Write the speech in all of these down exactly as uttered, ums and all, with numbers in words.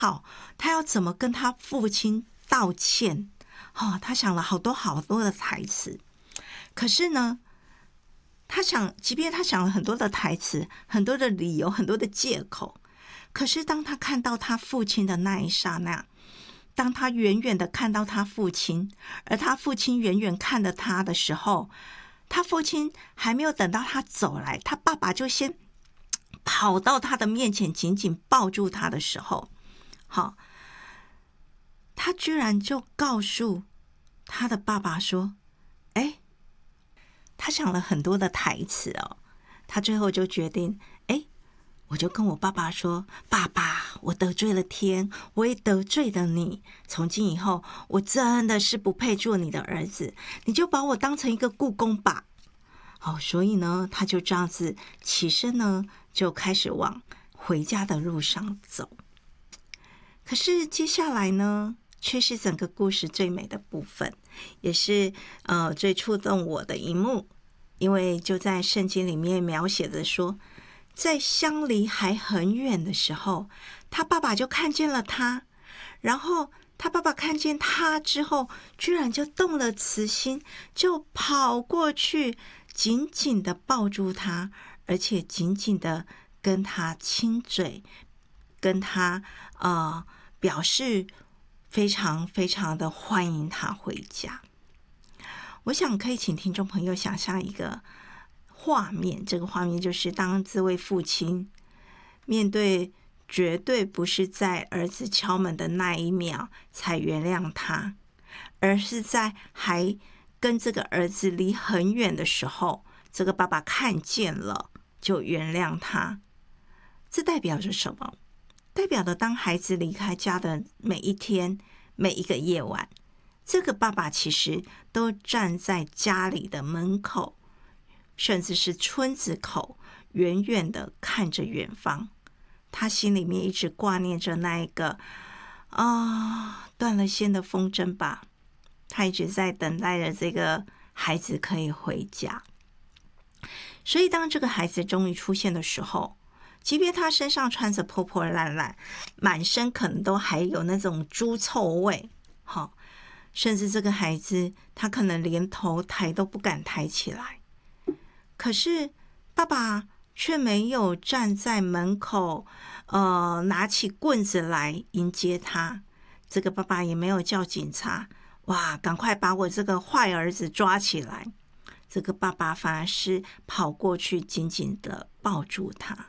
好，他要怎么跟他父亲道歉？哦，他想了好多好多的台词，可是呢，他想，即便他想了很多的台词、很多的理由、很多的借口，可是当他看到他父亲的那一刹那，当他远远的看到他父亲，而他父亲远远看着他的时候，他父亲还没有等到他走来，他爸爸就先跑到他的面前，紧紧抱住他的时候，好，他居然就告诉他的爸爸说：“哎，他想了很多的台词哦，他最后就决定，哎，我就跟我爸爸说，爸爸，我得罪了天，我也得罪了你。从今以后，我真的是不配做你的儿子，你就把我当成一个雇工吧。”哦，所以呢，他就这样子起身呢，就开始往回家的路上走。可是接下来呢，却是整个故事最美的部分，也是呃最触动我的一幕。因为就在圣经里面描写的说，在相离还很远的时候，他爸爸就看见了他，然后他爸爸看见他之后，居然就动了慈心，就跑过去紧紧的抱住他，而且紧紧的跟他亲嘴，跟他呃表示非常非常的欢迎他回家。我想可以请听众朋友想象一个画面，这个画面就是当这位父亲面对绝对不是在儿子敲门的那一秒才原谅他，而是在还跟这个儿子离很远的时候，这个爸爸看见了就原谅他。这代表着什么？代表的当孩子离开家的每一天，每一个夜晚，这个爸爸其实都站在家里的门口，甚至是村子口，远远的看着远方。他心里面一直挂念着那一个啊断了线的风筝吧，他一直在等待着这个孩子可以回家。所以当这个孩子终于出现的时候，即便他身上穿着破破烂烂，满身可能都还有那种猪臭味，好，甚至这个孩子他可能连头抬都不敢抬起来，可是爸爸却没有站在门口，呃，拿起棍子来迎接他。这个爸爸也没有叫警察，哇，赶快把我这个坏儿子抓起来。这个爸爸反而是跑过去，紧紧的抱住他。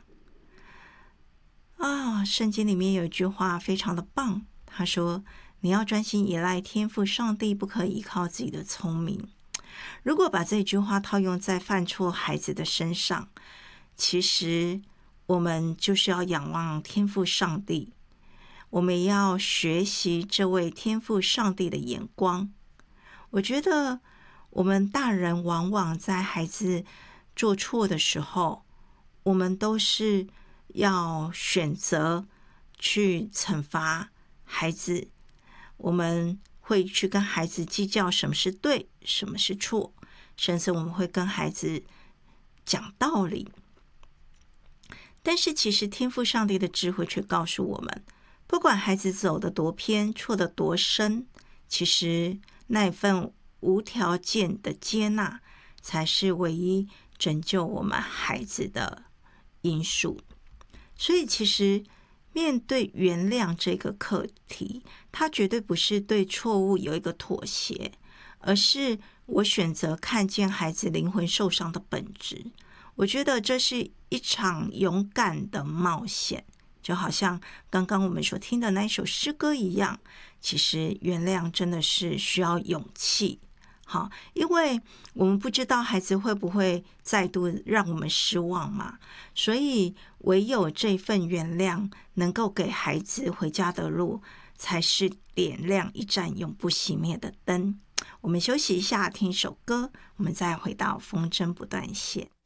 啊，圣经里面有一句话非常的棒，他说：“你要专心依赖天父上帝，不可依靠自己的聪明。”如果把这句话套用在犯错孩子的身上，其实我们就是要仰望天父上帝，我们也要学习这位天父上帝的眼光。我觉得我们大人往往在孩子做错的时候，我们都是要选择去惩罚孩子，我们会去跟孩子计较什么是对，什么是错，甚至我们会跟孩子讲道理。但是其实天父上帝的智慧却告诉我们，不管孩子走得多偏，错得多深，其实那份无条件的接纳才是唯一拯救我们孩子的因素。所以其实面对原谅这个课题，它绝对不是对错误有一个妥协，而是我选择看见孩子灵魂受伤的本质。我觉得这是一场勇敢的冒险，就好像刚刚我们所听的那一首诗歌一样，其实原谅真的是需要勇气。好，因为我们不知道孩子会不会再度让我们失望嘛，所以唯有这份原谅能够给孩子回家的路，才是点亮一盏永不熄灭的灯。我们休息一下，听一首歌，我们再回到风筝不断线。